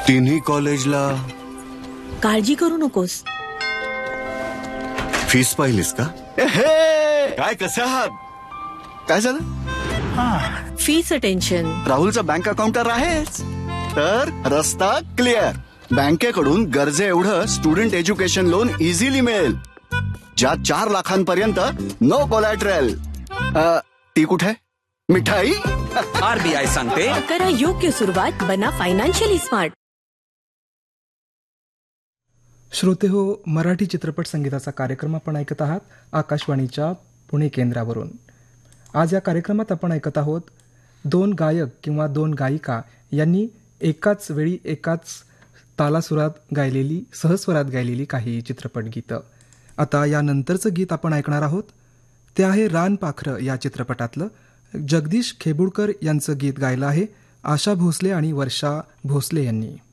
तिन्ही कॉलेजला काळजी करू नकोस. फीस पाहिलीस का? काय कसे आहात? काय झालं? फीचं टेन्शन. राहुलचा बँक अकाउंटर आहेच, तर रस्ता क्लिअर. बँकेकडून गरजे एवढं स्टुडंट एज्युकेशन लोन इझिली मिळेल, ज्यात 4 लाखांपर्यंत नो कोलॅटरल. ती कुठे मिठाई? RBI सांगते, करा योग्य सुरुवात, बना फायनान्शियली स्मार्ट. श्रोते हो, मराठी चित्रपट संगीताचा कार्यक्रम आपण ऐकत आहात आकाशवाणीच्या पुणे केंद्रावरून. आज या कार्यक्रमात आपण ऐकत आहोत 2 गायक किंवा 2 गायिका यांनी एकाच वेळी एकाच तालासुरात गायलेली, सहस्वरात गायलेली काही चित्रपट गीतं. आता यानंतरचं गीत आपण ऐकणार आहोत ते आहे रानपाखरं या चित्रपटातलं. जगदीश खेबुडकर यांचं गीत गायलं आहे आशा भोसले आणि वर्षा भोसले यांनी.